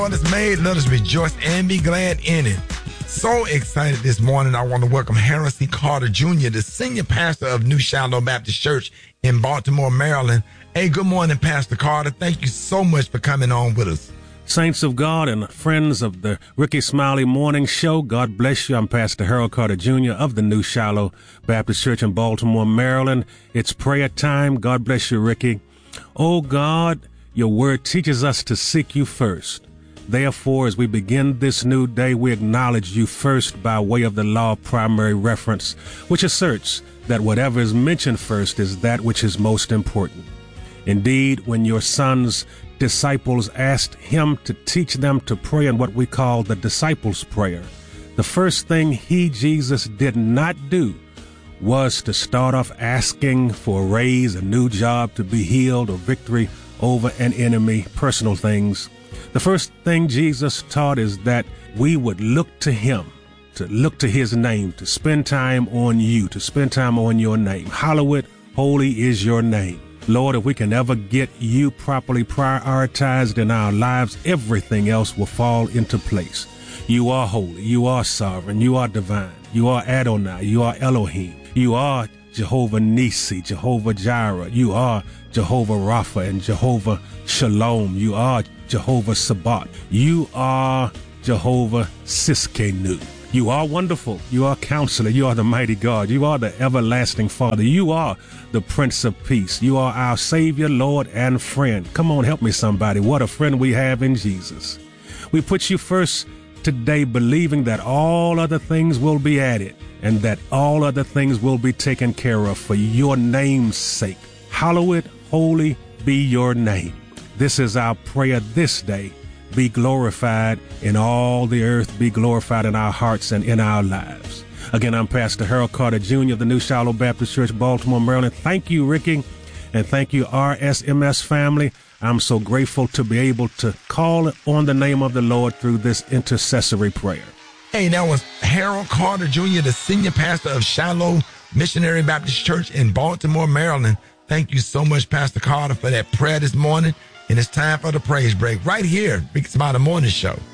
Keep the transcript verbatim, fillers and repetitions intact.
Lord is made, let us rejoice and be glad in it. So excited this morning. I want to welcome Harold C. Carter Junior, the senior pastor of New Shiloh Baptist Church in Baltimore, Maryland. Hey, good morning, Pastor Carter. Thank you so much for coming on with us. Saints of God and friends of the Ricky Smiley Morning Show, God bless you. I'm Pastor Harold Carter Junior of the New Shiloh Baptist Church in Baltimore, Maryland. It's prayer time. God bless you, Ricky. Oh, God, your word teaches us to seek you first. Therefore, as we begin this new day, we acknowledge you first by way of the law of primary reference, which asserts that whatever is mentioned first is that which is most important. Indeed, when your son's disciples asked him to teach them to pray in what we call the disciples' prayer, the first thing he, Jesus, did not do was to start off asking for a raise, a new job, to be healed, or victory over an enemy, personal things. The first thing Jesus taught is that we would look to him, to look to his name, to spend time on you, to spend time on your name. Hallowed, holy is your name. Lord, if we can ever get you properly prioritized in our lives, everything else will fall into place. You are holy. You are sovereign. You are divine. You are Adonai. You are Elohim. You are Jehovah Nisi, Jehovah Jireh. You are Jehovah Rapha and Jehovah Shalom. You are Jehovah Sabaoth. You are Jehovah Siskenu. You are wonderful. You are Counselor. You are the mighty God. You are the everlasting Father. You are the Prince of Peace. You are our Savior, Lord, and friend. Come on, help me, somebody. What a friend we have in Jesus. We put you first today, believing that all other things will be added and that all other things will be taken care of for your name's sake. Hallowed, holy be your name. This is our prayer this day. Be glorified in all the earth. Be glorified in our hearts and in our lives. Again, I'm Pastor Harold Carter Junior of the New Shiloh Baptist Church, Baltimore, Maryland. Thank you, Ricky, and thank you, R S M S family. I'm so grateful to be able to call on the name of the Lord through this intercessory prayer. Hey, that was Harold Carter Junior, the senior pastor of Shiloh Missionary Baptist Church in Baltimore, Maryland. Thank you so much, Pastor Carter, for that prayer this morning. And it's time for the praise break right here, Ricky Smiley Morning Show.